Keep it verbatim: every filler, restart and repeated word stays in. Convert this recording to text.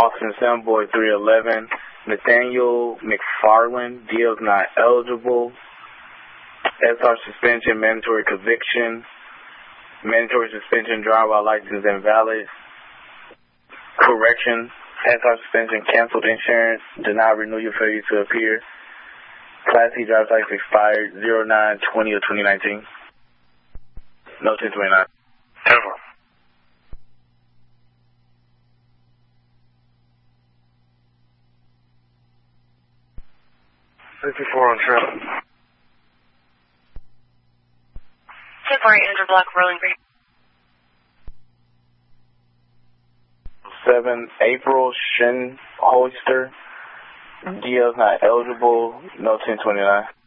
Austin Sunboy three eleven. Nathaniel McFarland, D L's not eligible. S R suspension, mandatory conviction. Mandatory suspension, driver license invalid. Correction, S R suspension, canceled insurance, did not renew your failure to appear. Class C driver's license expired zero nine twenty of twenty nineteen. No ten twenty-nine. Ever. fifty-four on trip. Temporary interblock rolling green. seven April Shin Holster. D L's not eligible. No ten twenty-nine.